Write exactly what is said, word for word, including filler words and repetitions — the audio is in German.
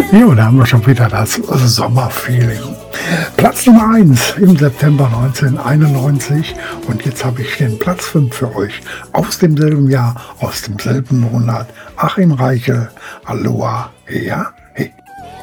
Jo, da haben wir schon wieder das Sommerfeeling. Platz Nummer eins im September neunzehnhunderteinundneunzig und jetzt habe ich den Platz fünf für euch aus demselben Jahr, aus demselben Monat. Achim Reichel, Aloha, ja.